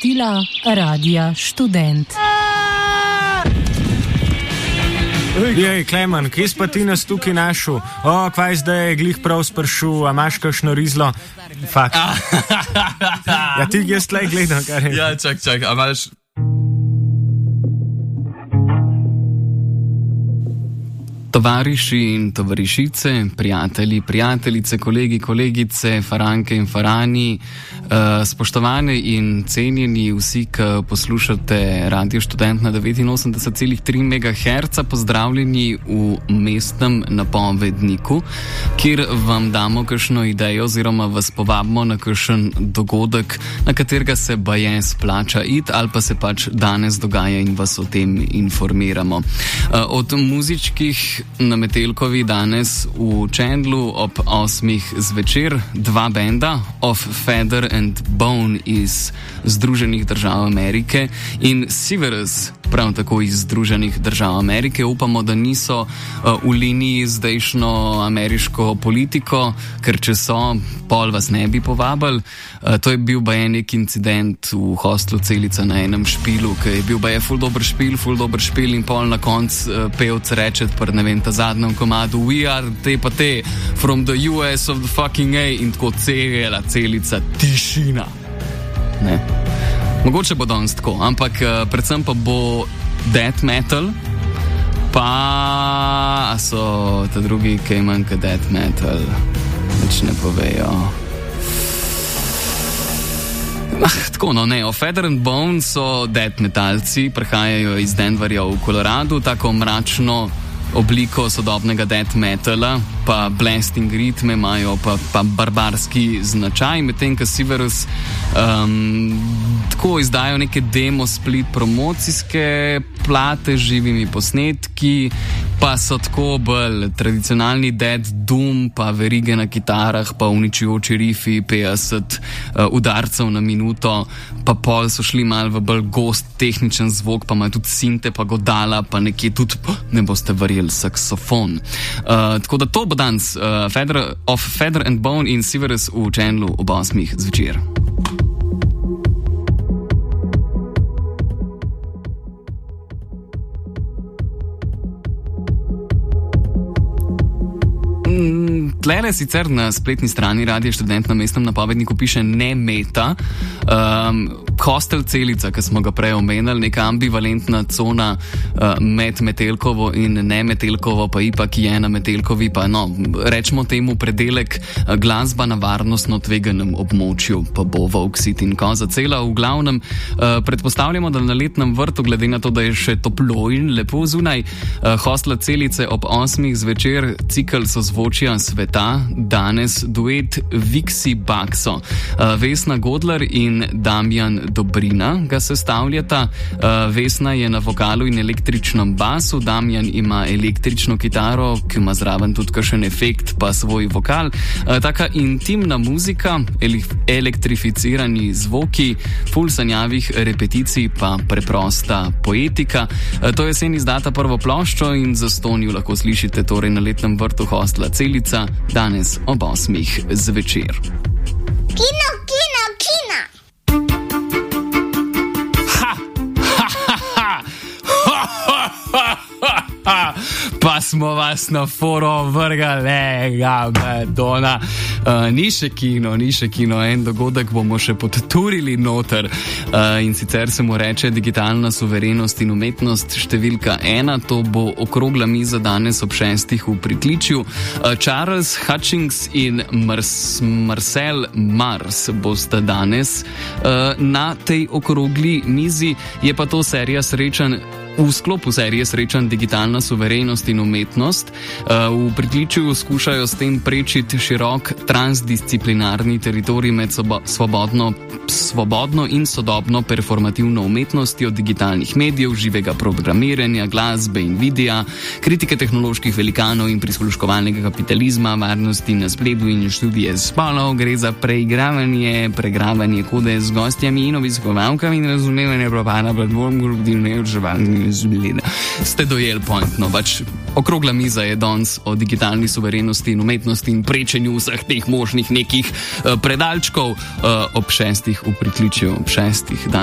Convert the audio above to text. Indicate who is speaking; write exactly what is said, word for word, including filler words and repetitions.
Speaker 1: obvestila Radia Študent.
Speaker 2: Jej, Klemen, kje si pa ti nas tukaj našel? O, kvaj zdaj je glih prav sprašul, a imaš kakšno rizlo? Fakt. Ja, ti jaz tlej gledam, kar je.
Speaker 3: Ja, čak, čak, a imaš... Tovariši in tovarišice, prijatelji, prijateljice, kolegi, kolegice, faranke in farani, spoštovane in cenjeni vsi, ki poslušate Radio Študent na devetinosemdeset celih tri megaherca, pozdravljeni v mestnem napovedniku, kjer vam damo kakšno idejo oziroma vas povabimo na kakšen dogodek, na katerega se baje splača iti ali pa se pač danes dogaja in vas o tem informiramo. Od muzičkih na Metelkovi danes v Chandlu ob osmih zvečer dva benda, Of Feather and Bone iz Združenih držav Amerike in Severus, prav tako iz Združenih držav Amerike. Upamo, da niso uh, v liniji z zdajšnjo ameriško politiko, ker če so, pol vas ne bi povabili. Uh, to je bil baje nek incident v hostlu Celica na enem špilu, ki je bil baje ful dober špil, ful dober špil in pol na konc uh, pevc reče pr ne vem, ta zadnjem komadu We are te pa te from the U S of the fucking A in tako cela Celica tišina. Ne. Mogoče bo danes tako, ampak uh, predvsem pa bo death metal, pa so ta drugi, ki manj ka death metal, nič ne povejo. Ah, tako no, ne, Of Feather and Bone so death metalci, prihajajo iz Denverja v Colorado, tako mračno obliko sodobnega death metala, pa blasting ritme imajo, pa, pa barbarski značaj, medtem ko Severus um, tako izdajo neke demo split promocijske plate z živimi posnetki, pa so tako bolj tradicionalni dead doom, pa verige na kitarah, pa uničujoči rifi, petdeset uh, udarcev na minuto, pa pol so šli mal v bolj gost tehničen zvok, pa imajo tudi sinte, pa godala, pa nekje tudi, ne boste verjeli, saksofon. Uh, tako da to bo danes uh, Feather, Of Feather and Bone in Severus v Chandlu ob osmih zvečer. Tlele sicer na spletni strani Radia Študent na mestnem napovedniku piše ne meta, um, hostel Celica, ki smo ga prej omenili, neka ambivalentna cona uh, med Metelkovo in ne Metelkovo, pa ipak ki je na Metelkovi, pa no, rečemo temu predelek uh, glasba na varnostno tveganem območju, pa bo Volksit in Koza Cela. V glavnem uh, predpostavljamo, da na letnem vrtu, glede na to, da je še toplo in lepo zunaj, uh, hostla Celice ob osmih zvečer, cikel so zvočja sveta, danes duet Vixi Baxo. Uh, Vesna Godler in Damjan Dobrina ga sestavljata. Uh, Vesna je na vokalu in električnem basu, Damjan ima električno kitaro, ki ima zraven tudi kakšen efekt, pa svoj vokal. Uh, taka intimna muzika, elektrificirani zvoki, ful sanjavih repeticij, pa preprosta poetika. Uh, to jesen izdata prvo ploščo in zastonj jo lahko slišite torej na letnem vrtu hostla Celica, danes ob osmih zvečer.
Speaker 4: Kino, kino, kino!
Speaker 3: Ha! Ha, ha, ha! Ha, ha, ha, ha, ha! Pa smo vas na foro vrgali, ga Madonna. Uh, ni še kino, ni še kino, en dogodek bomo še podturili noter uh, in sicer se mu reče digitalna suverenost in umetnost številka ena, to bo okrogla miza danes ob šestih v Pritličju. Uh, Charles Hutchings in Mars, Marcel Mars bosta danes uh, na tej okrogli mizi, je pa to serija srečanj v sklopu serije srečanj digitalna suverenost in umetnost. V Pritličju skušajo s tem prečiti širok transdisciplinarni teritorij med svobodno, svobodno in sodobno performativno umetnostjo digitalnih medijev, živega programiranja, glasbe in videa, kritike tehnoloških velikanov in prisluškovalnega kapitalizma, varnosti na spletu in študije spolov. Gre za preigravanje, pregravanje kode z gostjami in obiskovalkami in razumevanje propada platform koruptivne odževalne zbljene. Ste dojeli point, no, pač okrogla miza je danes o digitalni suverenosti in umetnosti in prečenju vseh teh možnih nekih uh, predalčkov uh, ob šestih v Pritličju, ob šestih dan.